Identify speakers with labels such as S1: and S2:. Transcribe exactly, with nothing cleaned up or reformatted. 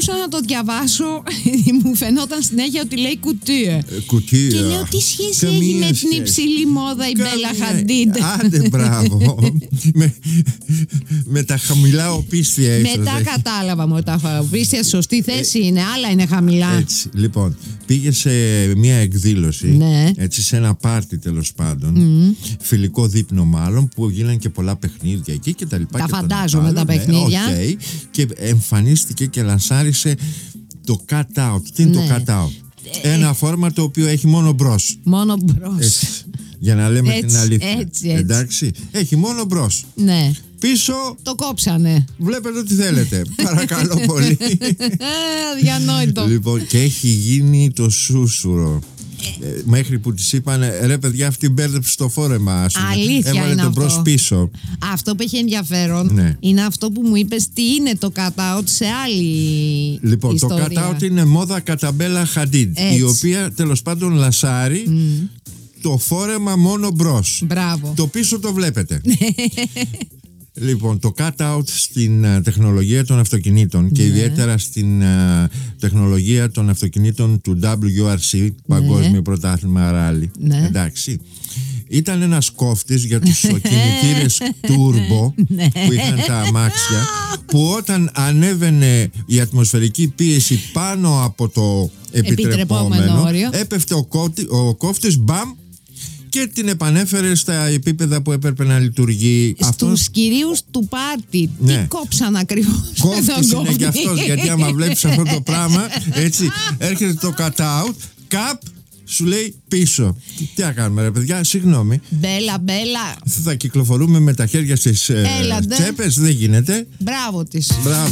S1: προσπαθούσα να το διαβάσω. Μου φαινόταν συνέχεια ότι λέει κουτί.
S2: Κουτί.
S1: Και λέω τι σχέση έχει με την υψηλή μόδα η Μπέλα Χαντίντ.
S2: Άντε μπράβο. με, με τα χαμηλά οπίστια ίσως.
S1: Μετά κατάλαβα μου τα οπίστια σωστή θέση είναι, άλλα είναι χαμηλά.
S2: Έτσι, λοιπόν, πήγε σε μια εκδήλωση,
S1: ναι.
S2: έτσι, σε ένα πάρτι τέλος πάντων, mm. φιλικό δείπνο μάλλον, που γίνανε και πολλά παιχνίδια εκεί και τα λοιπά.
S1: Τα
S2: και
S1: φαντάζομαι
S2: τα
S1: τα παιχνίδια.
S2: Ναι, okay, και εμφανίστηκε και λανσάρισε το cut-out. Τι είναι ναι. το cut-out? Ε, Ένα φόρμα το οποίο έχει μόνο μπρος.
S1: Μόνο μπρος.
S2: Έτσι, για να λέμε
S1: έτσι,
S2: την αλήθεια.
S1: Έτσι, έτσι.
S2: Εντάξει, έχει μόνο μπρος.
S1: Ναι.
S2: Πίσω
S1: το κόψανε.
S2: Βλέπετε ό,τι θέλετε. Παρακαλώ πολύ.
S1: Αδιανόητο.
S2: Λοιπόν, και έχει γίνει το σούσουρο. Ε, μέχρι που της είπαν ρε παιδιά, αυτή μπέρδεψε το φόρεμα.
S1: Αλήθεια.
S2: Έβαλε
S1: είναι
S2: τον
S1: αυτό.
S2: Μπρος πίσω.
S1: Αυτό που έχει ενδιαφέρον
S2: ναι.
S1: είναι αυτό που μου είπες, τι είναι το cut-out σε άλλη
S2: λοιπόν,
S1: ιστορία.
S2: Το cut-out είναι μόδα κατά Μπέλα Χαντίντ, η οποία τέλος πάντων λασάρει mm. το φόρεμα μόνο μπρος.
S1: Μπράβο.
S2: Το πίσω το βλέπετε. Λοιπόν, το cut-out στην uh, τεχνολογία των αυτοκινήτων, ναι. και ιδιαίτερα στην uh, τεχνολογία των αυτοκινήτων του ντάμπλιου αρ σι, ναι. Παγκόσμιο Πρωτάθλημα Ράλι,
S1: ναι.
S2: εντάξει, ήταν ένας κόφτης για τους κινητήρες turbo
S1: ναι.
S2: που είχαν τα αμάξια, που όταν ανέβαινε η ατμοσφαιρική πίεση πάνω από το επιτρεπόμενο, έπεφτε ο, κόφτη, ο κόφτης, μπαμ, και την επανέφερε στα επίπεδα που έπρεπε να λειτουργεί.
S1: Στους
S2: αυτός...
S1: κυρίους του πάρτι.
S2: Ναι.
S1: Τι κόψαν ακριβώς?
S2: Κόφτης είναι και αυτός, γιατί άμα βλέπεις αυτό το πράγμα, έτσι, έρχεται το cut-out, καπ, σου λέει πίσω. Τι να κάνουμε ρε παιδιά, συγγνώμη.
S1: Μπέλα, μπέλα.
S2: Θα κυκλοφορούμε με τα χέρια στις ε, τσέπες, δεν γίνεται.
S1: Μπράβο της.
S2: Μπράβο.